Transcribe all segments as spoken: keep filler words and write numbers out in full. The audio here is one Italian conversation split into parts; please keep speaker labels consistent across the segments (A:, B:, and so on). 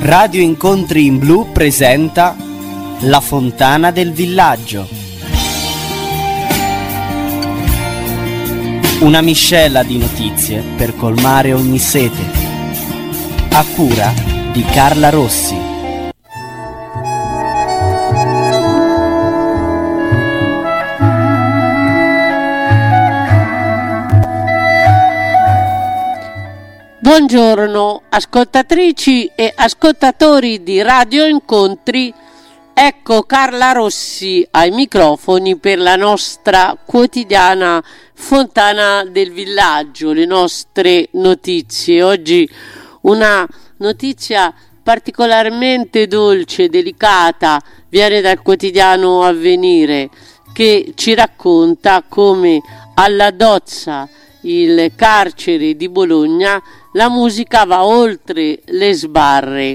A: Radio Incontri in Blu presenta La Fontana del Villaggio. Una miscela di notizie per colmare ogni sete. A cura di Carla Rossi.
B: Buongiorno ascoltatrici e ascoltatori di Radio Incontri, ecco Carla Rossi ai microfoni per la nostra quotidiana Fontana del Villaggio, le nostre notizie. Oggi una notizia particolarmente dolce, delicata, viene dal quotidiano Avvenire, che ci racconta come alla Dozza, il carcere di Bologna, la musica va oltre le sbarre.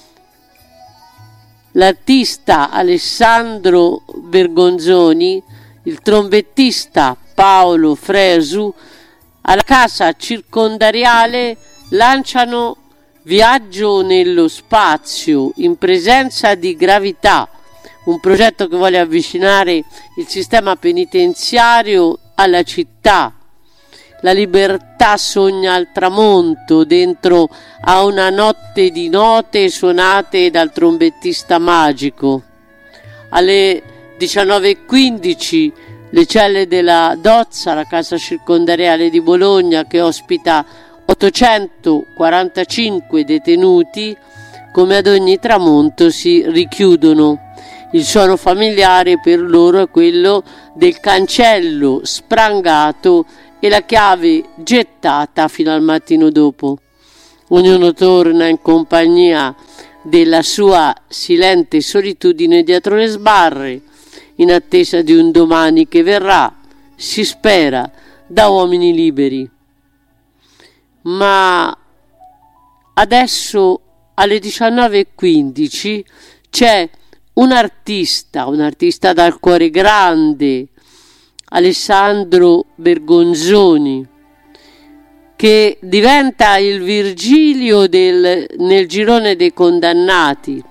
B: L'artista Alessandro Bergonzoni, il trombettista Paolo Fresu, alla casa circondariale lanciano Viaggio nello spazio in presenza di gravità, un progetto che vuole avvicinare il sistema penitenziario alla città. La libertà sogna al tramonto dentro a una notte di note suonate dal trombettista magico. Alle diciannove e quindici le celle della Dozza, la casa circondariale di Bologna, che ospita ottocentoquarantacinque detenuti, come ad ogni tramonto si richiudono. Il suono familiare per loro è quello del cancello sprangato e la chiave gettata fino al mattino dopo. Ognuno torna in compagnia della sua silente solitudine dietro le sbarre, in attesa di un domani che verrà, si spera, da uomini liberi. Ma adesso alle diciannove e quindici c'è un artista, un artista dal cuore grande, Alessandro Bergonzoni, che diventa il Virgilio del, nel girone dei condannati,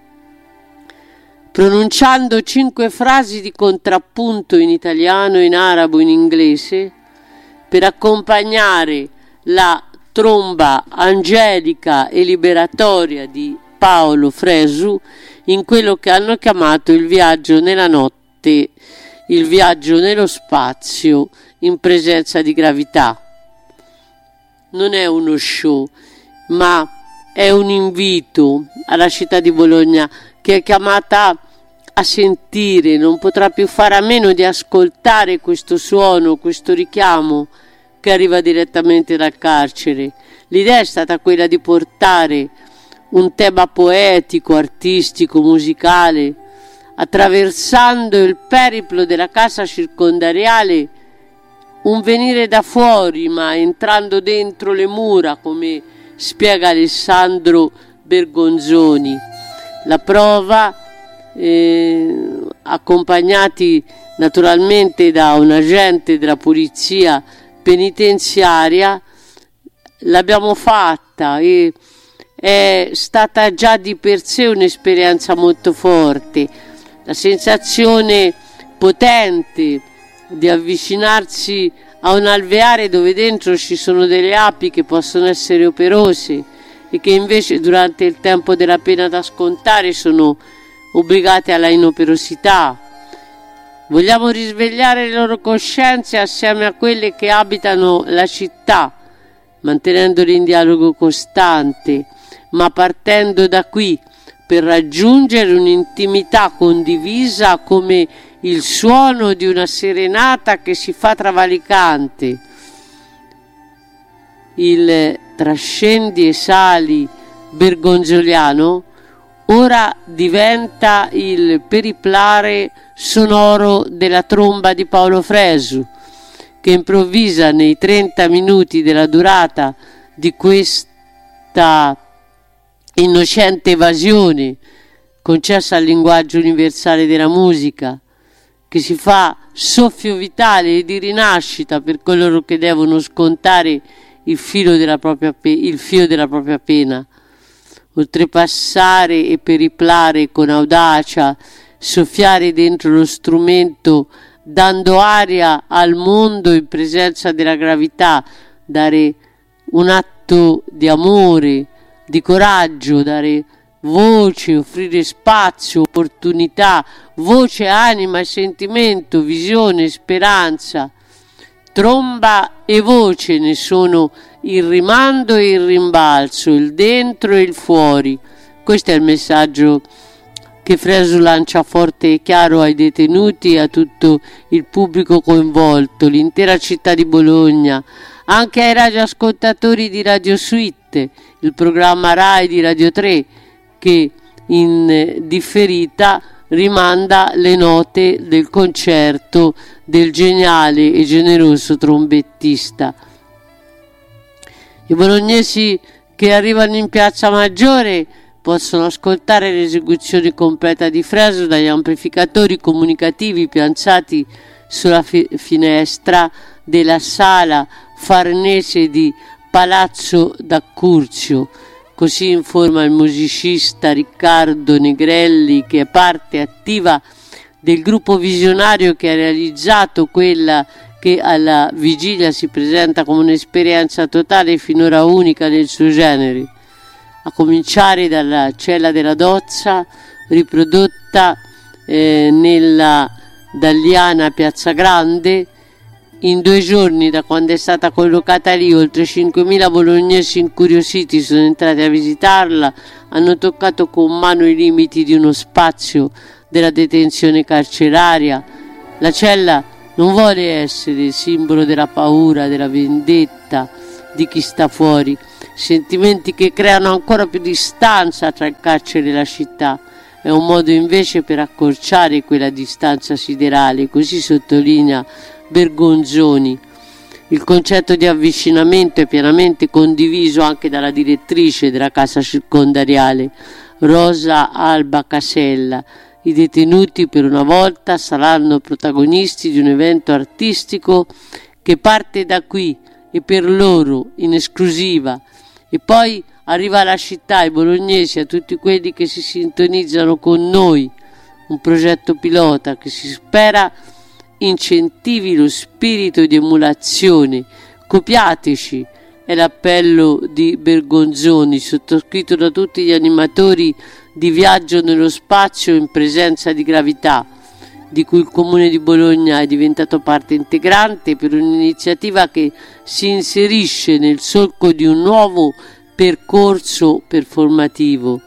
B: pronunciando cinque frasi di contrappunto in italiano, in arabo, in inglese, per accompagnare la tromba angelica e liberatoria di Paolo Fresu in quello che hanno chiamato il viaggio nella notte, il viaggio nello spazio in presenza di gravità. Non è uno show, ma è un invito alla città di Bologna, che è chiamata a sentire, non potrà più fare a meno di ascoltare questo suono, questo richiamo che arriva direttamente dal carcere. L'idea è stata quella di portare un tema poetico, artistico, musicale, attraversando il periplo della casa circondariale, un venire da fuori ma entrando dentro le mura, come spiega Alessandro Bergonzoni. La prova, eh, accompagnati naturalmente da un agente della polizia penitenziaria, l'abbiamo fatta e è stata già di per sé un'esperienza molto forte. La sensazione potente di avvicinarsi a un alveare dove dentro ci sono delle api che possono essere operose e che invece durante il tempo della pena da scontare sono obbligate alla inoperosità. Vogliamo risvegliare le loro coscienze assieme a quelle che abitano la città, mantenendole in dialogo costante, ma partendo da qui per raggiungere un'intimità condivisa come il suono di una serenata che si fa travalicante. Il trascendi e sali bergonzoliano ora diventa il periplare sonoro della tromba di Paolo Fresu, che improvvisa nei trenta minuti della durata di questa innocente evasione concessa al linguaggio universale della musica, che si fa soffio vitale e di rinascita per coloro che devono scontare il filo della propria, pe- il filo della propria pena. oltrepassare e periplare con audacia, soffiare dentro lo strumento, dando aria al mondo in presenza della gravità, dare un atto di amore, di coraggio, dare voce, offrire spazio, opportunità, voce, anima e sentimento, visione, speranza. Tromba e voce ne sono il rimando e il rimbalzo, il dentro e il fuori. Questo è il messaggio che Fresu lancia forte e chiaro ai detenuti e a tutto il pubblico coinvolto, l'intera città di Bologna, anche ai radioascoltatori di Radio Suite, il programma Rai di Radio tre, che in differita rimanda le note del concerto del geniale e generoso trombettista. I bolognesi che arrivano in Piazza Maggiore possono ascoltare l'esecuzione completa di Fresu dagli amplificatori comunicativi piazzati sulla fi- finestra della sala farnese di Palazzo d'Accurzio. Così informa il musicista Riccardo Negrelli, che è parte attiva del gruppo visionario che ha realizzato quella che alla vigilia si presenta come un'esperienza totale e finora unica nel suo genere, a cominciare dalla Cella della Dozza, riprodotta eh, nella Dalliana Piazza Grande. In due giorni, da quando è stata collocata lì, oltre cinquemila bolognesi incuriositi sono entrati a visitarla, hanno toccato con mano i limiti di uno spazio della detenzione carceraria. La cella non vuole essere il simbolo della paura, della vendetta di chi sta fuori, sentimenti che creano ancora più distanza tra il carcere e la città. È un modo invece per accorciare quella distanza siderale, così sottolinea Bergonzoni. Il concetto di avvicinamento è pienamente condiviso anche dalla direttrice della casa circondariale, Rosa Alba Casella. I detenuti per una volta saranno protagonisti di un evento artistico che parte da qui e per loro in esclusiva, e poi arriva alla città, ai bolognesi, a tutti quelli che si sintonizzano con noi. Un progetto pilota che si spera incentivi lo spirito di emulazione. Copiateci, è l'appello di Bergonzoni, sottoscritto da tutti gli animatori di Viaggio nello spazio in presenza di gravità, di cui il Comune di Bologna è diventato parte integrante, per un'iniziativa che si inserisce nel solco di un nuovo percorso performativo.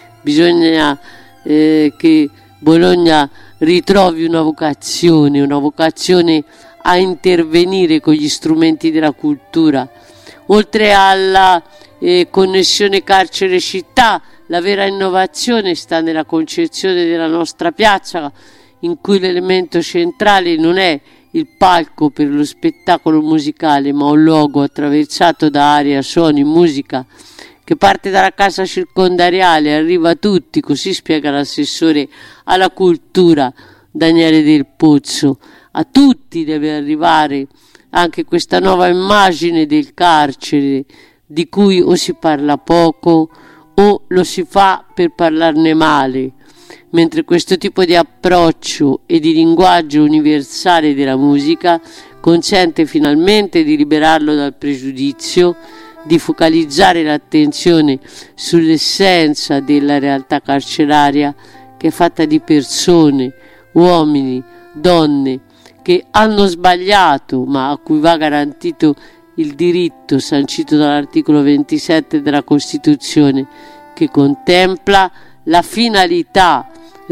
B: Bisogna eh, che Bologna ritrovi una vocazione, una vocazione a intervenire con gli strumenti della cultura. Oltre alla eh, connessione carcere-città, la vera innovazione sta nella concezione della nostra piazza, in cui l'elemento centrale non è il palco per lo spettacolo musicale, ma un luogo attraversato da aria, suoni, musica, che parte dalla casa circondariale, arriva a tutti, così spiega l'assessore alla cultura Daniele Del Pozzo. A tutti deve arrivare anche questa nuova immagine del carcere, di cui o si parla poco o lo si fa per parlarne male, mentre questo tipo di approccio e di linguaggio universale della musica consente finalmente di liberarlo dal pregiudizio, di focalizzare l'attenzione sull'essenza della realtà carceraria, che è fatta di persone, uomini, donne, che hanno sbagliato, ma a cui va garantito il diritto sancito dall'articolo ventisette della Costituzione, che contempla la finalità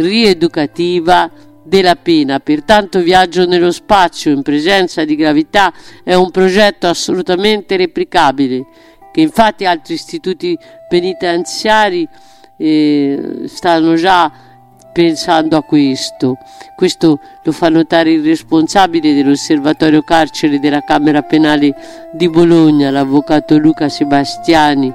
B: rieducativa della pena. Pertanto Viaggio nello spazio in presenza di gravità è un progetto assolutamente replicabile, che infatti altri istituti penitenziari eh, stanno già pensando a questo. Questo lo fa notare il responsabile dell'Osservatorio Carcere della Camera Penale di Bologna, l'avvocato Luca Sebastiani.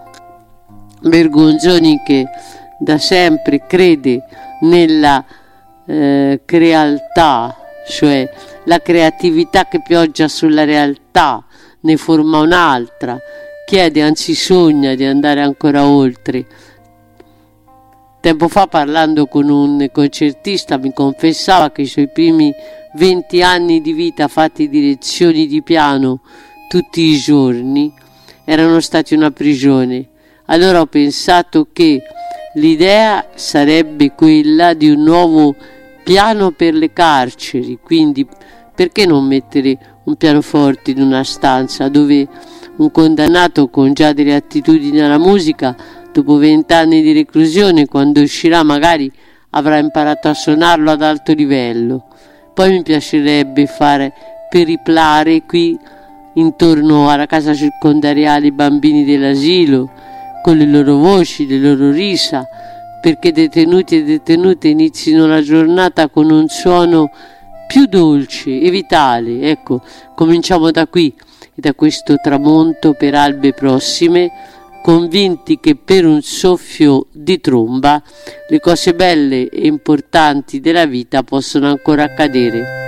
B: Bergonzoni, che da sempre crede nella eh, crealtà, cioè la creatività che pioggia sulla realtà, ne forma un'altra, chiede, anzi sogna di andare ancora oltre. Tempo fa, parlando con un concertista, mi confessava che i suoi primi venti anni di vita fatti di lezioni di piano tutti i giorni erano stati una prigione. Allora ho pensato che l'idea sarebbe quella di un nuovo piano per le carceri, quindi perché non mettere un pianoforte in una stanza dove un condannato con già delle attitudini alla musica, dopo vent'anni di reclusione, quando uscirà magari avrà imparato a suonarlo ad alto livello. Poi mi piacerebbe fare periplare qui intorno alla casa circondariale i bambini dell'asilo, con le loro voci, le loro risa, perché detenuti e detenute inizino la giornata con un suono più dolce e vitale. Ecco, cominciamo da qui e da questo tramonto per albe prossime, convinti che per un soffio di tromba le cose belle e importanti della vita possono ancora accadere.